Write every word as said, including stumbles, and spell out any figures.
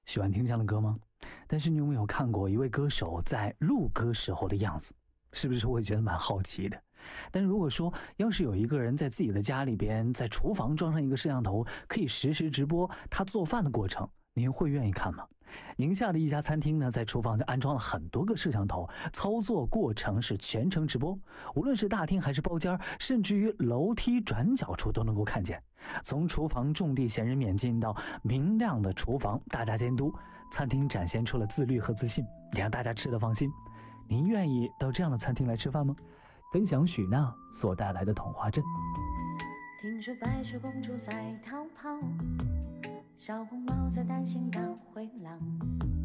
喜欢听这样的歌吗？但是你有没有看过一位歌手在录歌时候的样子？是不是会觉得蛮好奇的？但如果说要是有一个人在自己的家里边，在厨房装上一个摄像头，可以实时直播他做饭的过程，您会愿意看吗？宁夏的一家餐厅呢，在厨房就安装了很多个摄像头，操作过程是全程直播，无论是大厅还是包间，甚至于楼梯转角处都能够看见。从厨房种地闲人免进到明亮的厨房大家监督，餐厅展现出了自律和自信，也让大家吃得放心。您愿意到这样的餐厅来吃饭吗？分享许娜所带来的童话镇。 听说白雪公主在逃跑，小红帽在担心大灰狼，